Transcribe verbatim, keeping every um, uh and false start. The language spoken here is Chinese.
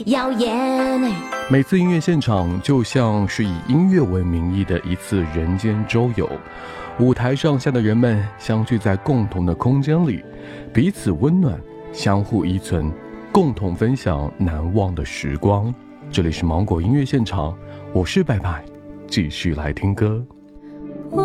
谣言。 每次音乐现场就像是以音乐为名义的一次人间周游，舞台上下的人们相聚在共同的空间里，彼此温暖，相互依存，共同分享难忘的时光。这里是芒果音乐现场，我是拜拜，继续来听歌。